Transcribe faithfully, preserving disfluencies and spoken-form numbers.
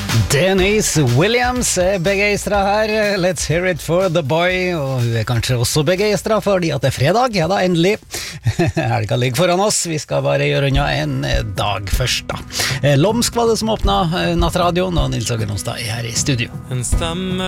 Denise Williams er begeistret her. Let's hear it for the boy. Og hun er kanskje også begeistret fordi at det er fredag. Ja da, endelig. Helga ligger foran oss. Vi skal bare gjøre unna en dag først da. Lomsk var det som åpnet nattradioen, og Nils Åge Nonstad er her i studio. En stemme